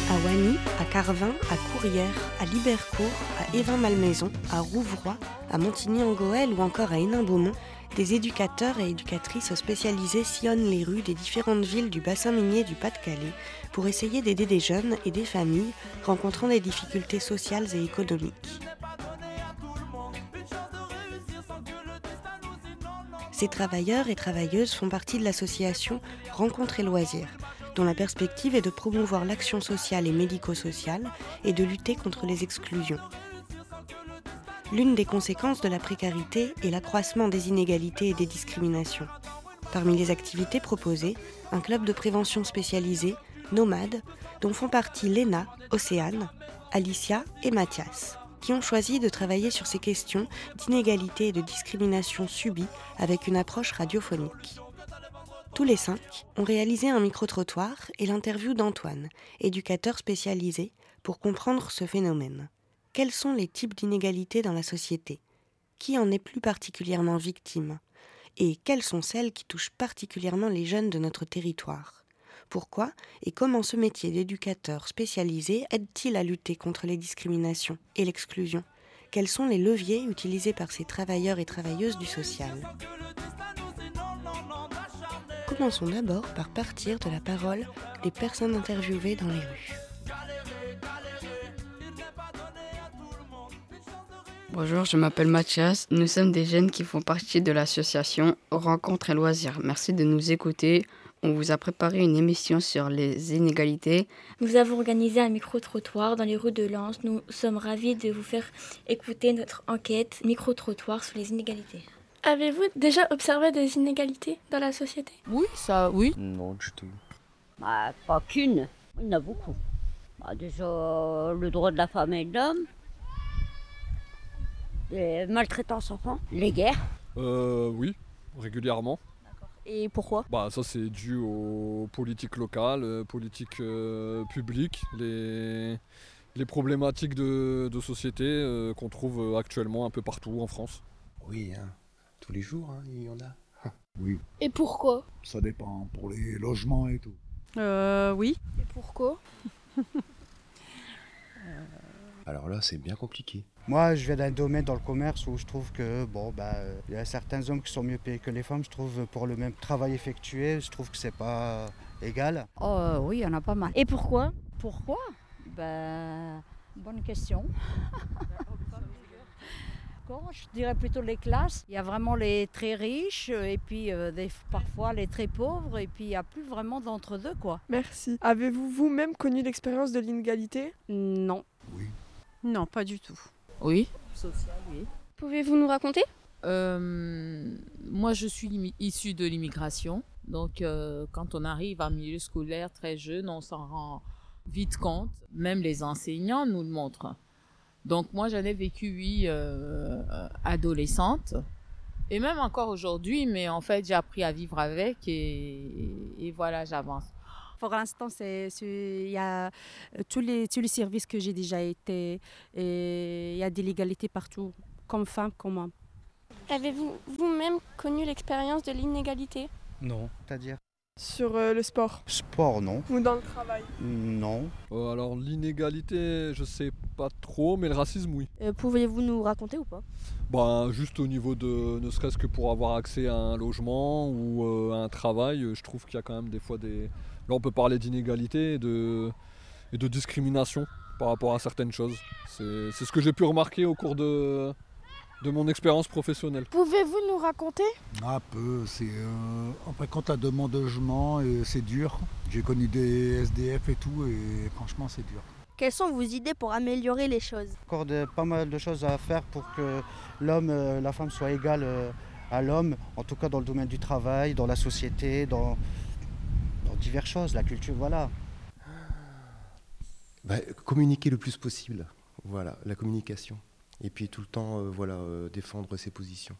À Wany, à Carvin, à Courrières, à Libercourt, à Évin-Malmaison, à Rouvroy, à Montigny-en-Gohelle ou encore à Hénin-Beaumont, des éducateurs et éducatrices spécialisés sillonnent les rues des différentes villes du bassin minier du Pas-de-Calais pour essayer d'aider des jeunes et des familles rencontrant des difficultés sociales et économiques. Ces travailleurs et travailleuses font partie de l'association Rencontres et Loisirs, dont la perspective est de promouvoir l'action sociale et médico-sociale et de lutter contre les exclusions. L'une des conséquences de la précarité est l'accroissement des inégalités et des discriminations. Parmi les activités proposées, un club de prévention spécialisé, Nomade, dont font partie Léna, Océane, Alicia et Mathias, qui ont choisi de travailler sur ces questions d'inégalité et de discrimination subies avec une approche radiophonique. Tous les 5 ont réalisé un micro-trottoir et l'interview d'Antoine, éducateur spécialisé, pour comprendre ce phénomène. Quels sont les types d'inégalités dans la société ? Qui en est plus particulièrement victime ? Et quelles sont celles qui touchent particulièrement les jeunes de notre territoire ? Pourquoi et comment ce métier d'éducateur spécialisé aide-t-il à lutter contre les discriminations et l'exclusion ? Quels sont les leviers utilisés par ces travailleurs et travailleuses du social ? Commençons d'abord par partir de la parole des personnes interviewées dans les rues. Bonjour, je m'appelle Mathias. Nous sommes des jeunes qui font partie de l'association Rencontres et Loisirs. Merci de nous écouter. On vous a préparé une émission sur les inégalités. Nous avons organisé un micro-trottoir dans les rues de Lens. Nous sommes ravis de vous faire écouter notre enquête micro-trottoir sur les inégalités. Avez-vous déjà observé des inégalités dans la société ? Oui. Non, du tout. Pas qu'une, il y en a beaucoup. Déjà, le droit de la femme et de l'homme, les maltraitances enfants, les guerres. Oui, régulièrement. Et pourquoi ? Ça c'est dû aux politiques locales, politiques publiques, les problématiques de société qu'on trouve actuellement un peu partout en France. Oui, tous les jours, il y en a. Oui. Et pourquoi ? Ça dépend pour les logements et tout. Oui. Et pourquoi ? Alors là, c'est bien compliqué. Moi, je viens d'un domaine dans le commerce où je trouve que il y a certains hommes qui sont mieux payés que les femmes. Je trouve pour le même travail effectué, je trouve que c'est pas égal. Oui, il y en a pas mal. Et pourquoi ? Pourquoi ? Bonne question. Je dirais plutôt les classes. Il y a vraiment les très riches et puis parfois les très pauvres et puis il n'y a plus vraiment d'entre-deux, quoi. Merci. Avez-vous vous-même connu l'expérience de l'inégalité ? Non. Oui. Non, pas du tout. Oui. Social, oui. Pouvez-vous nous raconter ? Moi, je suis issue de l'immigration. Donc, quand on arrive en milieu scolaire très jeune, on s'en rend vite compte. Même les enseignants nous le montrent. Donc, moi, j'en ai vécu, adolescente. Et même encore aujourd'hui, mais en fait, j'ai appris à vivre avec et voilà, j'avance. Pour l'instant, il y a tous les services que j'ai déjà été, et il y a des légalités partout, comme femme, comme homme. Avez-vous vous-même connu l'expérience de l'inégalité ? Non. C'est-à-dire ? Sur le sport ? Sport, non. Ou dans le travail ? Non. Alors l'inégalité, je sais pas trop, mais le racisme, oui. Pouvez-vous nous raconter ou pas ? Juste au niveau de, ne serait-ce que pour avoir accès à un logement ou à un travail, je trouve qu'il y a quand même des fois des... Là, on peut parler d'inégalité et de discrimination par rapport à certaines choses. C'est ce que j'ai pu remarquer au cours de mon expérience professionnelle. Pouvez-vous nous raconter ? Un peu, après quand la demande de logement, c'est dur. J'ai connu des SDF et tout, et franchement c'est dur. Quelles sont vos idées pour améliorer les choses ? Encore pas mal de choses à faire pour que la femme soit égale à l'homme, en tout cas dans le domaine du travail, dans la société, dans diverses choses, la culture, voilà. Communiquer le plus possible, voilà, la communication. Et puis tout le temps, défendre ses positions.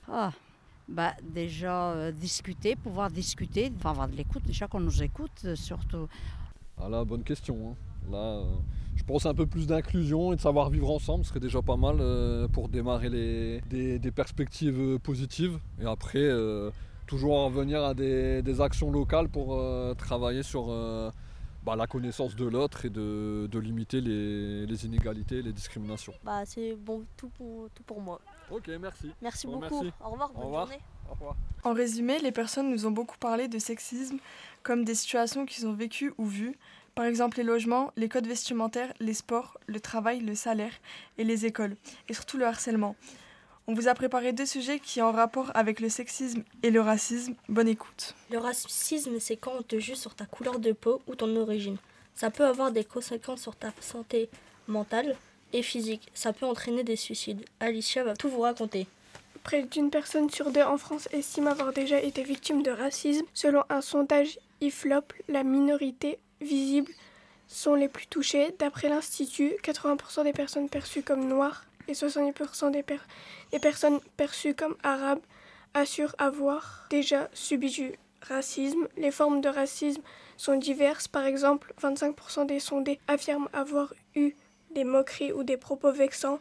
Déjà discuter, pouvoir discuter, avoir de l'écoute, déjà qu'on nous écoute surtout. Ah là, bonne question. Là, je pense un peu plus d'inclusion et de savoir vivre ensemble serait déjà pas mal pour démarrer des perspectives positives. Et après, toujours en revenir à des actions locales pour travailler sur la connaissance de l'autre et de limiter les inégalités et les discriminations. C'est bon, tout pour moi. Ok, merci. Merci beaucoup. Au revoir, bonne journée. Au revoir. En résumé, les personnes nous ont beaucoup parlé de sexisme comme des situations qu'ils ont vécues ou vues. Par exemple les logements, les codes vestimentaires, les sports, le travail, le salaire et les écoles. Et surtout le harcèlement. On vous a préparé 2 sujets qui sont en rapport avec le sexisme et le racisme. Bonne écoute. Le racisme, c'est quand on te juge sur ta couleur de peau ou ton origine. Ça peut avoir des conséquences sur ta santé mentale et physique. Ça peut entraîner des suicides. Alicia va tout vous raconter. Près d'une personne sur 2 en France estime avoir déjà été victime de racisme. Selon un sondage IFLOP, la minorité visible sont les plus touchées. D'après l'Institut, 80% des personnes perçues comme noires et 70% des personnes perçues comme arabes assurent avoir déjà subi du racisme. Les formes de racisme sont diverses. Par exemple, 25% des sondés affirment avoir eu des moqueries ou des propos vexants.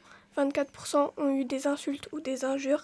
24% ont eu des insultes ou des injures.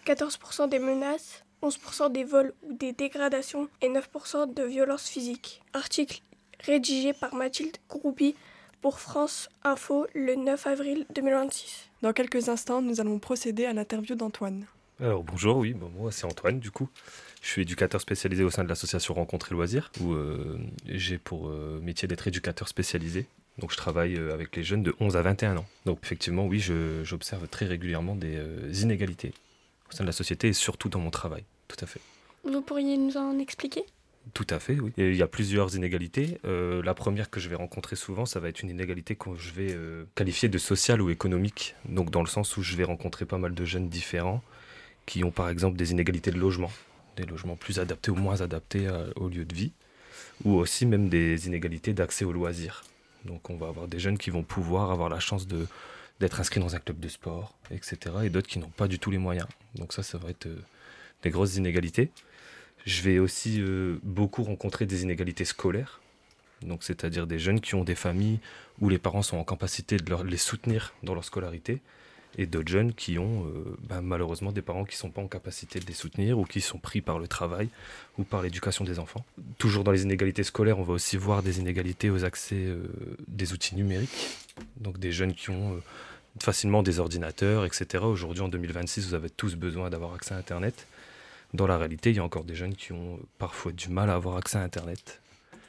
14% des menaces. 11% des vols ou des dégradations. Et 9% de violences physiques. Article rédigé par Mathilde Grouby pour France Info le 9 avril 2026. Dans quelques instants, nous allons procéder à l'interview d'Antoine. Alors bonjour, moi c'est Antoine du coup. Je suis éducateur spécialisé au sein de l'association Rencontres et Loisirs où j'ai pour métier d'être éducateur spécialisé. Donc je travaille avec les jeunes de 11 à 21 ans. Donc effectivement oui, j'observe très régulièrement des inégalités au sein de la société et surtout dans mon travail, tout à fait. Vous pourriez nous en expliquer ? Tout à fait, oui. Et il y a plusieurs inégalités. La première que je vais rencontrer souvent, ça va être une inégalité que je vais qualifier de sociale ou économique. Donc dans le sens où je vais rencontrer pas mal de jeunes différents qui ont par exemple des inégalités de logement, des logements plus adaptés ou moins adaptés au lieu de vie, ou aussi même des inégalités d'accès aux loisirs. Donc on va avoir des jeunes qui vont pouvoir avoir la chance d'être inscrits dans un club de sport, etc. et d'autres qui n'ont pas du tout les moyens. Donc ça va être des grosses inégalités. Je vais aussi beaucoup rencontrer des inégalités scolaires, donc c'est-à-dire des jeunes qui ont des familles où les parents sont en capacité de les soutenir dans leur scolarité, et d'autres jeunes qui ont malheureusement des parents qui ne sont pas en capacité de les soutenir ou qui sont pris par le travail ou par l'éducation des enfants. Toujours dans les inégalités scolaires, on va aussi voir des inégalités aux accès des outils numériques, donc des jeunes qui ont facilement des ordinateurs, etc. Aujourd'hui, en 2026, vous avez tous besoin d'avoir accès à Internet. Dans la réalité, il y a encore des jeunes qui ont parfois du mal à avoir accès à Internet.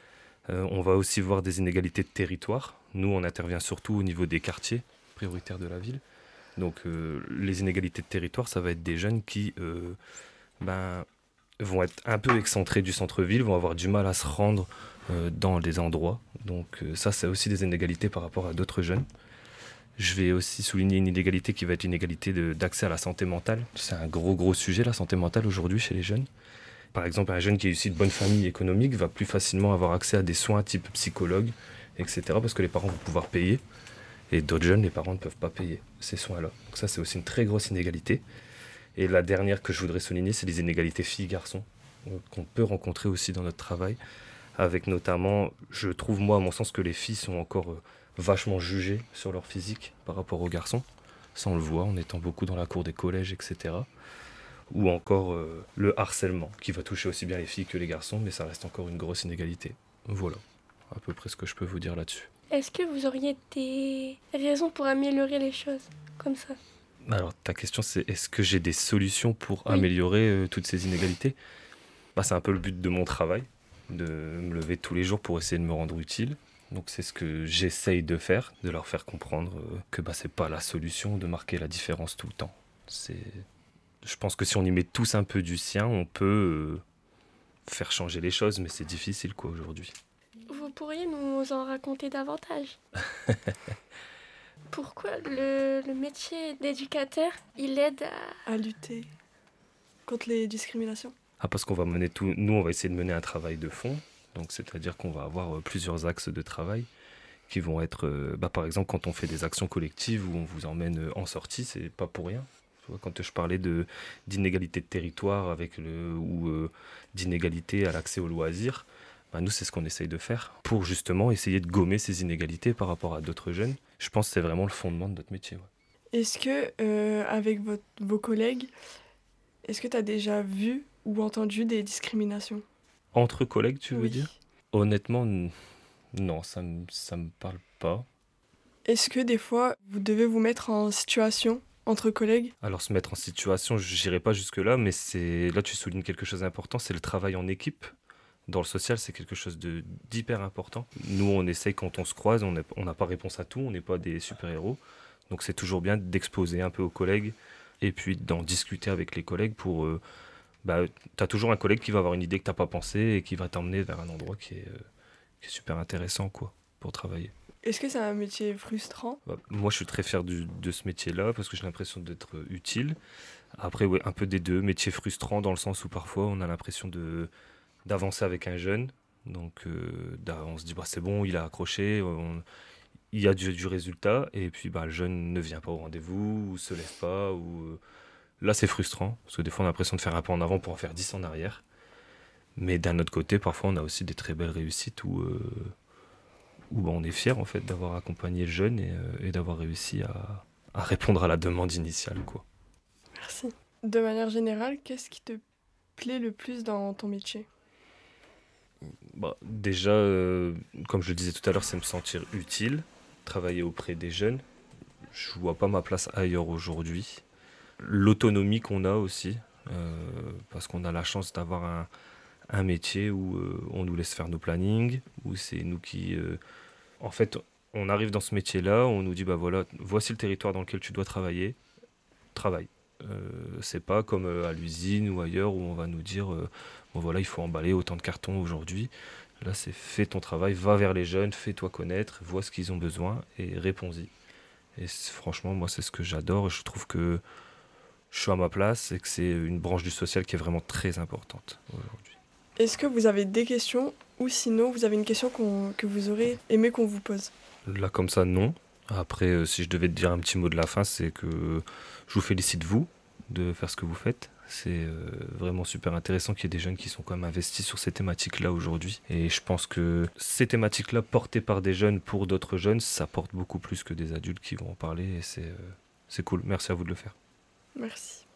On va aussi voir des inégalités de territoire. Nous, on intervient surtout au niveau des quartiers prioritaires de la ville. Donc, les inégalités de territoire, ça va être des jeunes qui vont être un peu excentrés du centre-ville, vont avoir du mal à se rendre dans les endroits. Donc, ça, c'est aussi des inégalités par rapport à d'autres jeunes. Je vais aussi souligner une inégalité qui va être une inégalité d'accès à la santé mentale. C'est un gros sujet, la santé mentale aujourd'hui chez les jeunes. Par exemple, un jeune qui est issu de bonne famille économique va plus facilement avoir accès à des soins type psychologue, etc. parce que les parents vont pouvoir payer. Et d'autres jeunes, les parents ne peuvent pas payer ces soins-là. Donc ça, c'est aussi une très grosse inégalité. Et la dernière que je voudrais souligner, c'est les inégalités filles-garçons qu'on peut rencontrer aussi dans notre travail. Avec notamment, je trouve moi, à mon sens, que les filles sont encore vachement jugées sur leur physique par rapport aux garçons. Ça, on le voit en étant beaucoup dans la cour des collèges, etc. Ou encore le harcèlement, qui va toucher aussi bien les filles que les garçons, mais ça reste encore une grosse inégalité. Voilà, à peu près ce que je peux vous dire là-dessus. Est-ce que vous auriez des raisons pour améliorer les choses comme ça ? Alors, ta question, c'est est-ce que j'ai des solutions pour améliorer toutes ces inégalités ? C'est un peu le but de mon travail, de me lever tous les jours pour essayer de me rendre utile. Donc c'est ce que j'essaye de faire, de leur faire comprendre que c'est pas la solution de marquer la différence tout le temps. Je pense que si on y met tous un peu du sien, on peut faire changer les choses, mais c'est difficile aujourd'hui. Vous pourriez nous en raconter davantage ? Pourquoi le métier d'éducateur, il aide à lutter contre les discriminations ? Parce qu'on va on va essayer de mener un travail de fond. Donc, c'est-à-dire qu'on va avoir plusieurs axes de travail qui vont être, par exemple, quand on fait des actions collectives où on vous emmène en sortie, c'est pas pour rien. Quand je parlais d'inégalité de territoire ou d'inégalité à l'accès aux loisirs, nous, c'est ce qu'on essaye de faire pour justement essayer de gommer ces inégalités par rapport à d'autres jeunes. Je pense que c'est vraiment le fondement de notre métier. Ouais. Est-ce que, avec vos collègues, est-ce que tu as déjà vu ou entendu des discriminations ? Entre collègues, tu veux dire ? Honnêtement, Non, ça me parle pas. Est-ce que des fois, vous devez vous mettre en situation entre collègues? Alors se mettre en situation, je n'irai pas jusque-là, mais là tu soulignes quelque chose d'important, c'est le travail en équipe. Dans le social, c'est quelque chose d'hyper important. Nous, on essaye quand on se croise, on n'a pas réponse à tout, on n'est pas des super-héros. Donc c'est toujours bien d'exposer un peu aux collègues et puis d'en discuter avec les collègues pour... tu as toujours un collègue qui va avoir une idée que tu n'as pas pensé et qui va t'emmener vers un endroit qui est super intéressant quoi, pour travailler. Est-ce que c'est un métier frustrant? Moi, je suis très fier de ce métier-là parce que j'ai l'impression d'être utile. Après, ouais, un peu des deux. Métier frustrant dans le sens où parfois on a l'impression d'avancer avec un jeune. Donc, on se dit, c'est bon, il a accroché, il y a du résultat. Et puis, le jeune ne vient pas au rendez-vous ou se lève pas. Là, c'est frustrant parce que des fois, on a l'impression de faire un pas en avant pour en faire 10 en arrière. Mais d'un autre côté, parfois, on a aussi des très belles réussites où on est fier en fait d'avoir accompagné le jeune et d'avoir réussi à répondre à la demande initiale, quoi. Merci. De manière générale, qu'est-ce qui te plaît le plus dans ton métier? Déjà, comme je le disais tout à l'heure, c'est me sentir utile, travailler auprès des jeunes. Je vois pas ma place ailleurs aujourd'hui. L'autonomie qu'on a aussi, parce qu'on a la chance d'avoir un métier où on nous laisse faire nos plannings, où c'est nous qui... en fait, on arrive dans ce métier-là, on nous dit, voici le territoire dans lequel tu dois travailler, travaille. C'est pas comme à l'usine ou ailleurs où on va nous dire, il faut emballer autant de cartons aujourd'hui. Là, c'est fais ton travail, va vers les jeunes, fais-toi connaître, vois ce qu'ils ont besoin et réponds-y. Et franchement, moi, c'est ce que j'adore et je trouve que je suis à ma place et que c'est une branche du social qui est vraiment très importante aujourd'hui. Est-ce que vous avez des questions ou sinon vous avez une question que vous aurez aimé qu'on vous pose? Là, comme ça, non. Après, si je devais te dire un petit mot de la fin, c'est que je vous félicite, vous, de faire ce que vous faites. C'est vraiment super intéressant qu'il y ait des jeunes qui sont quand même investis sur ces thématiques-là aujourd'hui. Et je pense que ces thématiques-là, portées par des jeunes pour d'autres jeunes, ça porte beaucoup plus que des adultes qui vont en parler. Et c'est cool. Merci à vous de le faire. Merci.